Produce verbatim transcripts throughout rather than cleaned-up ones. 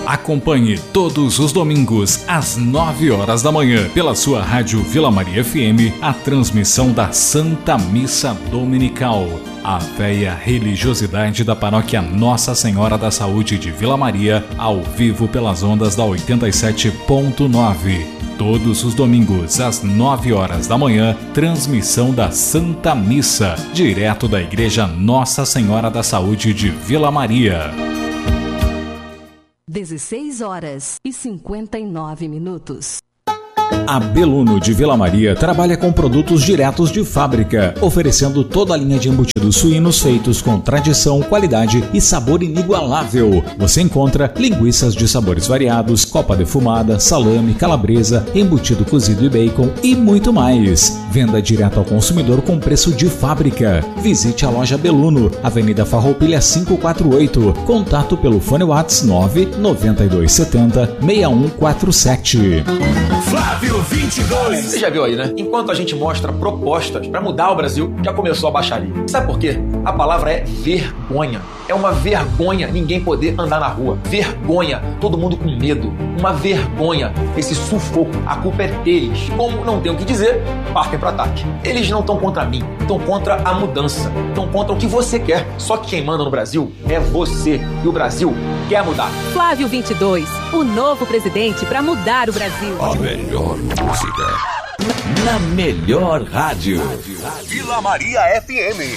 Acompanhe todos os domingos às nove horas da manhã pela sua rádio Vila Maria F M a transmissão da Santa Missa Dominical. A véia religiosidade da paróquia Nossa Senhora da Saúde de Vila Maria, ao vivo pelas ondas da oitenta e sete ponto nove. Todos os domingos, às nove horas da manhã, transmissão da Santa Missa, direto da Igreja Nossa Senhora da Saúde de Vila Maria. dezesseis horas e cinquenta e nove minutos. A Beluno de Vila Maria trabalha com produtos diretos de fábrica, oferecendo toda a linha de embutidos suínos feitos com tradição, qualidade e sabor inigualável. Você encontra linguiças de sabores variados, copa defumada, salame, calabresa, embutido cozido e bacon e muito mais. Venda direto ao consumidor com preço de fábrica. Visite a loja Beluno, Avenida Farroupilha quinhentos e quarenta e oito. Contato pelo fone WhatsApp nove nove dois sete zero seis um quatro sete. Flávio vinte e dois. Você já viu aí, né? Enquanto a gente mostra propostas para mudar o Brasil, já começou a baixaria. Sabe por quê? A palavra é vergonha. É uma vergonha ninguém poder andar na rua. Vergonha, todo mundo com medo. Uma vergonha, esse sufoco. A culpa é deles. Como não tem o que dizer, partem para ataque. Eles não estão contra mim, estão contra a mudança. Estão contra o que você quer. Só que quem manda no Brasil é você. E o Brasil quer mudar. Flávio vinte e dois, o novo presidente para mudar o Brasil. A melhor música na melhor rádio. Vila Maria F M.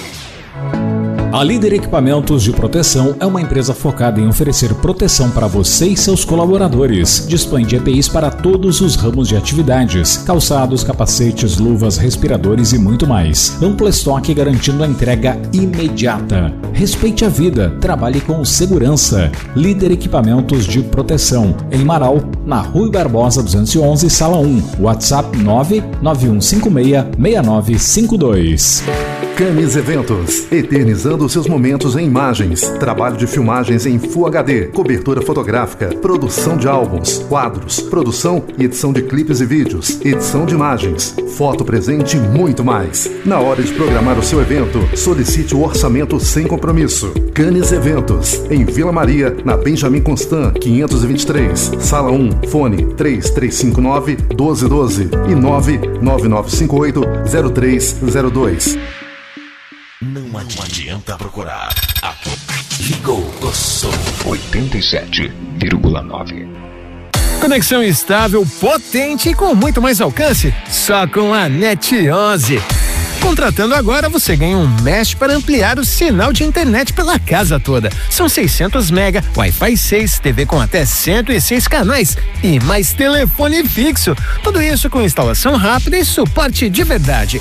A Líder Equipamentos de Proteção é uma empresa focada em oferecer proteção para você e seus colaboradores. Dispõe de E P Is para todos os ramos de atividades: calçados, capacetes, luvas, respiradores e muito mais. Amplo estoque garantindo a entrega imediata. Respeite a vida, trabalhe com segurança. Líder Equipamentos de Proteção, em Marau, na Rui Barbosa duzentos e onze, sala um. WhatsApp nove nove um cinco seis seis nove cinco dois. Camis Eventos, eternizando seus momentos em imagens, trabalho de filmagens em Full H D, cobertura fotográfica, produção de álbuns, quadros, produção e edição de clipes e vídeos, edição de imagens, foto presente e muito mais. Na hora de programar o seu evento, solicite o orçamento sem compromisso. Camis Eventos, em Vila Maria, na Benjamin Constant, quinhentos e vinte e três, sala um, fone três três cinco nove, um dois um dois e nove nove nove cinco oito, zero três zero dois. Não adianta procurar. Aqui. Ligou o som oitenta e sete vírgula nove. Conexão estável, potente e com muito mais alcance, só com a NET onze. Contratando agora, você ganha um mesh para ampliar o sinal de internet pela casa toda. São seiscentos mega, Wi-Fi seis, T V com até cento e seis canais e mais telefone fixo. Tudo isso com instalação rápida e suporte de verdade.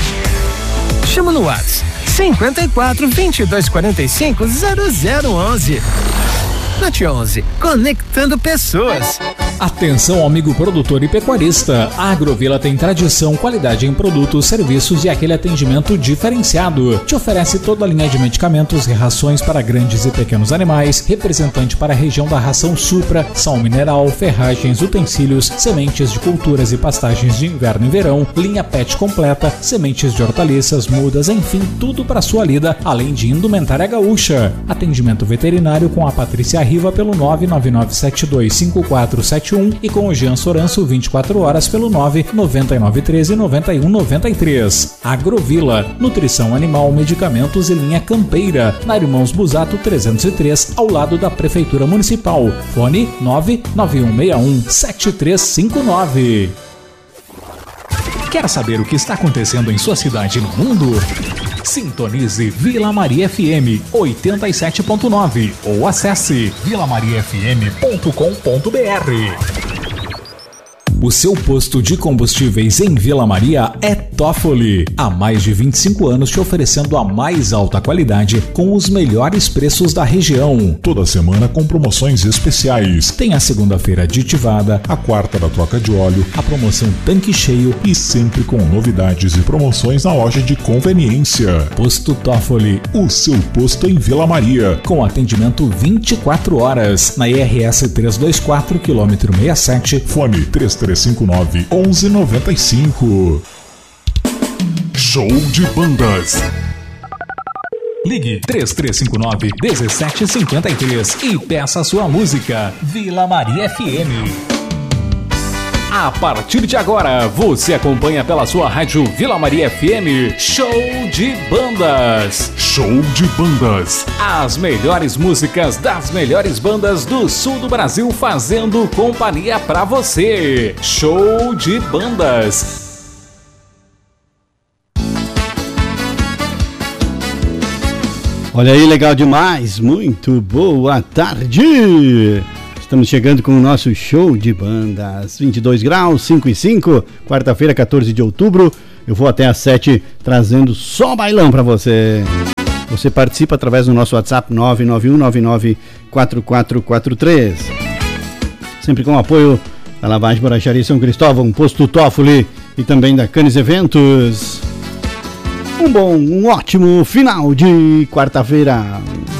Chama no WhatsApp cinquenta e quatro, vinte e dois, quarenta e cinco, zero zero onze. NET onze, conectando pessoas. Atenção, amigo produtor e pecuarista. A Agrovila tem tradição, qualidade em produtos, serviços e aquele atendimento diferenciado. Te oferece toda a linha de medicamentos e rações para grandes e pequenos animais, representante para a região da ração Supra, sal mineral, ferragens, utensílios, sementes de culturas e pastagens de inverno e verão, linha pet completa, sementes de hortaliças, mudas, enfim, tudo para sua lida, além de indumentária gaúcha. Atendimento veterinário com a Patrícia Riva pelo nove nove nove sete dois cinco quatro sete um e com o Jean Soranço vinte e quatro horas pelo nove nove nove um três nove um nove três. Agrovila, nutrição animal, medicamentos e linha campeira, na Irmãos Busato trezentos e três, ao lado da Prefeitura Municipal. Fone nove nove um seis um sete três cinco nove. Quer saber o que está acontecendo em sua cidade e no mundo? Sintonize Vila Maria F M oitenta e sete ponto nove ou acesse vila maria f m ponto com ponto b r. O seu posto de combustíveis em Vila Maria é Toffoli. Há mais de vinte e cinco anos te oferecendo a mais alta qualidade com os melhores preços da região. Toda semana com promoções especiais. Tem a segunda-feira aditivada, a quarta da troca de óleo, a promoção tanque cheio e sempre com novidades e promoções na loja de conveniência. Posto Toffoli, o seu posto em Vila Maria. Com atendimento vinte e quatro horas. Na I R S trezentos e vinte e quatro, quilômetro sessenta e sete. Fone três três cinco nove, um um nove cinco. Show de bandas. Ligue três três cinco nove, um sete cinco três e peça sua música. Vila Maria F M. A partir de agora, você acompanha pela sua rádio Vila Maria F M Show de Bandas. Show de Bandas. As melhores músicas das melhores bandas do sul do Brasil fazendo companhia pra você. Show de Bandas. Olha aí, legal demais. Muito boa tarde. Estamos chegando com o nosso show de bandas, vinte e dois graus, cinco e cinco, quarta-feira, quatorze de outubro. Eu vou até às sete trazendo só bailão para você. Você participa através do nosso WhatsApp nove nove um nove nove quatro quatro quatro três. Sempre com o apoio da Lavagem Borracharia São Cristóvão, Posto Toffoli e também da Canes Eventos. Um bom, um ótimo final de quarta-feira.